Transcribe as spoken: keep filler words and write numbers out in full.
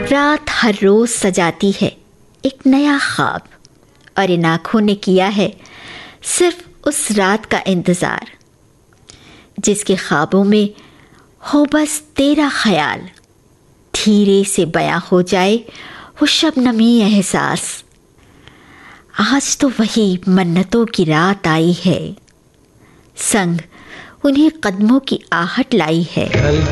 रात हर रोज सजाती है एक नया ख्वाब, और इन आँखों ने किया है सिर्फ उस रात का इंतज़ार जिसके ख्वाबों में हो बस तेरा ख्याल। धीरे से बयां हो जाए वो शबनमी एहसास। आज तो वही मन्नतों की रात आई है, संग उन्हीं कदमों की आहट लाई है।